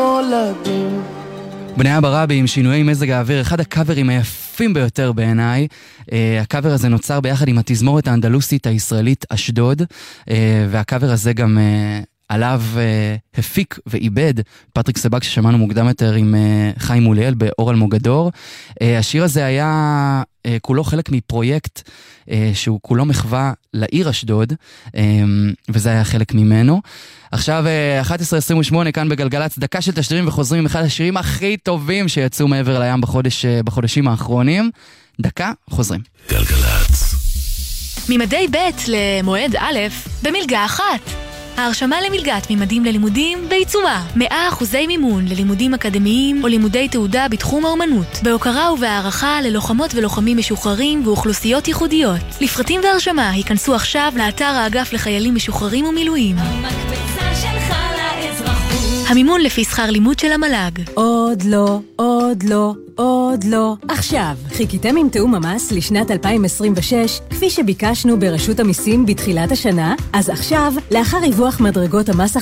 נולדים. בני ברבי עם שינויי מזג האוויר, אחד הקאברים היפים ביותר בעיניי. הקאבר הזה נוצר ביחד עם התזמורת האנדלוסית הישראלית אשדוד, והקאבר הזה גם עליו הפיק ואיבד פטריק סבק ששמענו מוקדם יותר עם חיים מוליאל באור אלמוגדור. השיר הזה היה כולו חלק מפרויקט שהוא כולו מחווה לעיר אשדוד, וזה היה חלק ממנו. עכשיו 11:28 כאן בגלגלצ, דקה של תשדירים וחוזרים עם אחד השירים הכי טובים שיצאו מעבר לים בחודשים האחרונים. דקה, חוזרים. גלגלצ. ממדי ב' למועד א' במלגה אחת. ההרשמה למלגת ממדים ללימודים בעיצומה. 100% מימון ללימודים אקדמיים או לימודי תעודה בתחום האומנות. בהוקרה ובהערכה ללוחמות ולוחמים משוחררים ואוכלוסיות ייחודיות. לפרטים והרשמה היכנסו עכשיו לאתר האגף לחיילים משוחררים ומילואים. המקבצה שלך לאזרחות. המימון לפי שכר לימוד של המל"ג. עוד לא, עוד לא, עוד לא. עכשיו, חיכיתם עם תאום המס לשנת 2026, כפי שביקשנו ברשות המיסים בתחילת השנה? אז עכשיו, לאחר ריווח מדרגות המס